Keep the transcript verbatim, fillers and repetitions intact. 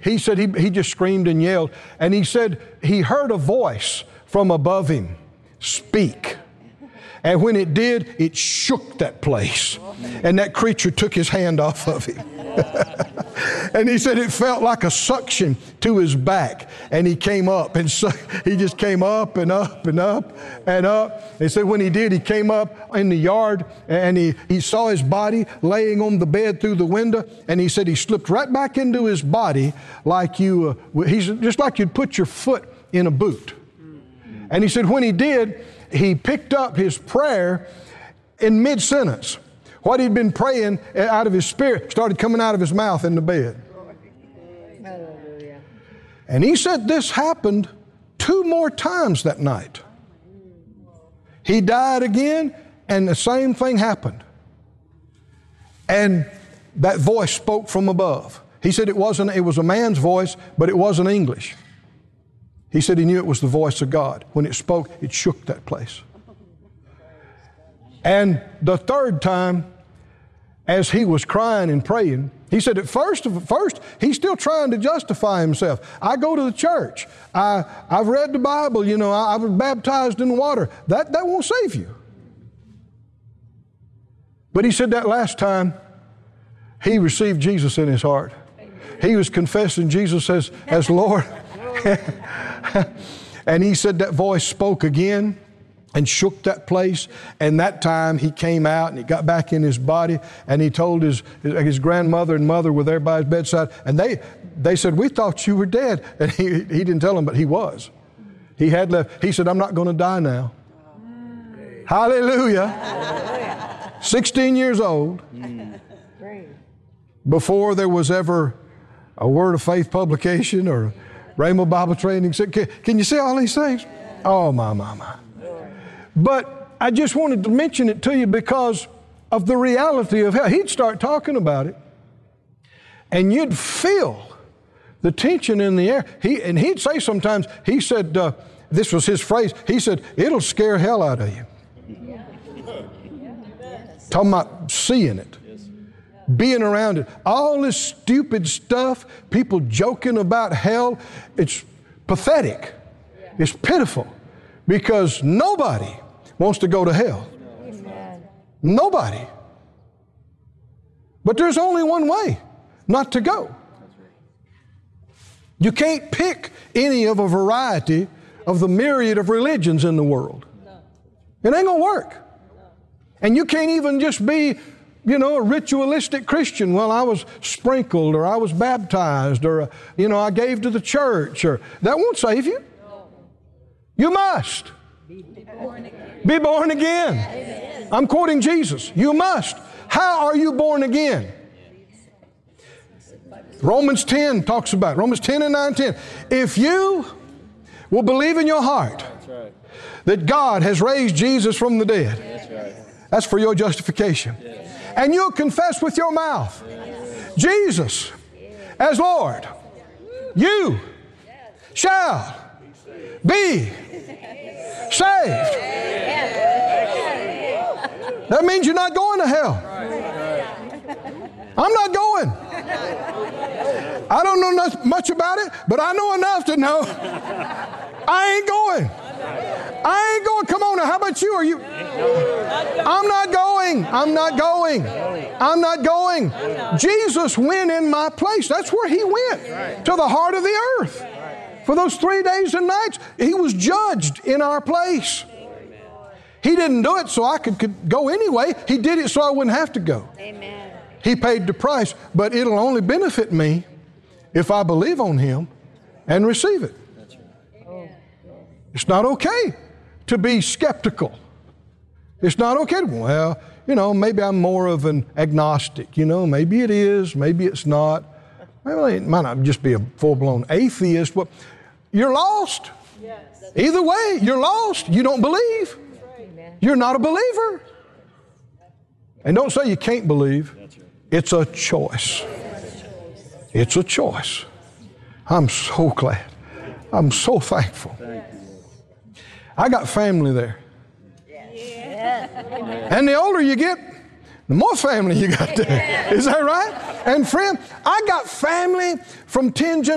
he said he, he just screamed and yelled. And he said he heard a voice from above him speak. And when it did, it shook that place. And that creature took his hand off of him. And he said it felt like a suction to his back. And he came up and so he just came up and up and up and up. He said when he did, he came up in the yard and he, he saw his body laying on the bed through the window. And he said he slipped right back into his body like you, uh, he's just like you'd put your foot in a boot. And he said when he did, he picked up his prayer in mid-sentence. What he'd been praying out of his spirit started coming out of his mouth in the bed. And he said this happened two more times that night. He died again, and the same thing happened. And that voice spoke from above. He said it wasn't, it was a man's voice, but it wasn't English. He said he knew it was the voice of God. When it spoke, it shook that place. And the third time, as he was crying and praying, he said at first, first he's still trying to justify himself. I go to the church. I, I've read the Bible. You know, I, I was baptized in water. That, that won't save you. But he said that last time he received Jesus in his heart. He was confessing Jesus as, as Lord. And he said that voice spoke again and shook that place. And that time he came out and he got back in his body and he told his, his, his grandmother and mother were there by his bedside. And they, they said, we thought you were dead. And he, he didn't tell them, but he was. He had left. He said, I'm not going to die now. Mm. Hallelujah. Hallelujah. sixteen years old. Mm. Before there was ever a Word of Faith publication or Rhema Bible training. Can, can you see all these things? Oh, my, my, my. But I just wanted to mention it to you because of the reality of hell. He'd start talking about it, and you'd feel the tension in the air. He, and he'd say sometimes, he said, uh, this was his phrase, he said, it'll scare hell out of you. Yeah. Talking about seeing it. Being around it. All this stupid stuff, people joking about hell, it's pathetic. It's pitiful because nobody wants to go to hell. Amen. Nobody. But there's only one way not to go. You can't pick any of a variety of the myriad of religions in the world. It ain't going to work. And you can't even just be, you know, a ritualistic Christian. Well, I was sprinkled or I was baptized or, you know, I gave to the church. Or that won't save you. You must be born again. Be born again. I'm quoting Jesus. You must. How are you born again? Romans ten talks about it. Romans ten and nine ten. If you will believe in your heart that God has raised Jesus from the dead, that's for your justification. And you'll confess with your mouth Jesus as Lord, you shall be saved. That means you're not going to hell. I'm not going. I don't know not much about it, but I know enough to know I ain't going. I ain't going. Come on now. How about you? Are you? I'm not going. I'm not going. I'm not going. Jesus went in my place. That's where he went. To the heart of the earth. For those three days and nights, he was judged in our place. He didn't do it so I could, could go anyway. He did it so I wouldn't have to go. Amen. He paid the price, but it'll only benefit me if I believe on him and receive it. It's not okay to be skeptical. It's not okay to, well, you know, maybe I'm more of an agnostic. You know, maybe it is, maybe it's not. Well, it might not just be a full-blown atheist. Well, you're lost. Yes. Either way, you're lost. You don't believe. You're not a believer. And don't say you can't believe. It's a choice. It's a choice. I'm so glad. I'm so thankful. I got family there. And the older you get, the more family you got there. Is that right? And friend, I got family from ten generations.